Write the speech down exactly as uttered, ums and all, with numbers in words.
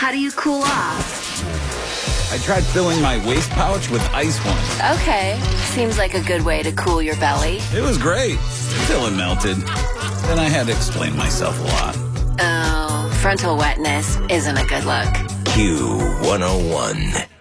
How do you cool off? I tried filling my waist pouch with ice once. Okay, seems like a good way to cool your belly. It was great, until it melted. Then I had to explain myself a lot. Oh, frontal wetness isn't a good look. Q one oh one.